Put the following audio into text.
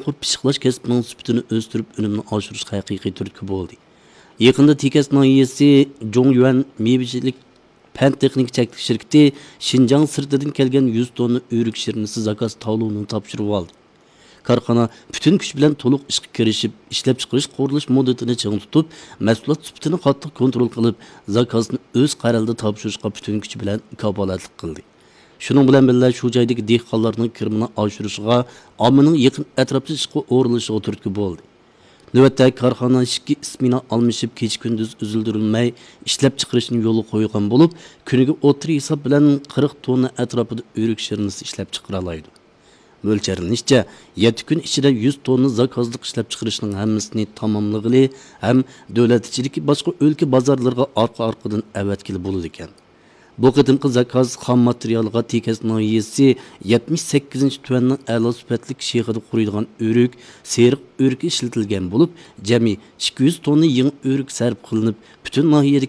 çuңqur pishiqlash kasbining sifatini o'stirib unumni oshirish haqiqiy turtki bo'ldi. Yaqında Tekes nahiyesi Zhongyuan meyvecilik Pen texnik çeklik şirketi Şinjan sırtından kelgen 100 tonna örük şirnisi zakaz tavluğunu tapşırıp aldı. Karxana bütün güç bilen toluq işe kirişip işlep çıkarış quruluş muddetini çiğ tutup mahsulot sifatini qattiq kontrol qilib zakazını öz qaralda tapşırışqa bütün güç bilen kabalatlik qildi. Şunun bilen birga şu joydagi dehqonlarning kirmini oshirishga, ommaning yaqin atrofda ishga o'rilishiga turtki bo'ldi. Növbətdə karxana işki ismini almışıb keç gündüz üzüldürülməy işləp çıxırışını yolu qoyğan olub, künüge otur hesab bilen 40 tonna ətrafıda örük şirnisi işləp çıxıralaydı. Mölçərinişcə, 7 gün içində 100 tonna zakazlıq işləp çıxırışının həmmisini tamamlıqlı, həm dövlətçilik başqa ölkə bazarlarına arqa-arqadan əvətkili bulud ikən. Bu qıdımqı zakaz xam materialga Tekes nahiyesi 78. tüvennin əla süpətlik şehirde quruyduğun örük, seriq örük işletilgen bulup, cəmi 200 tonna yığın örük sərb qılınıb, bütün nahiyedeki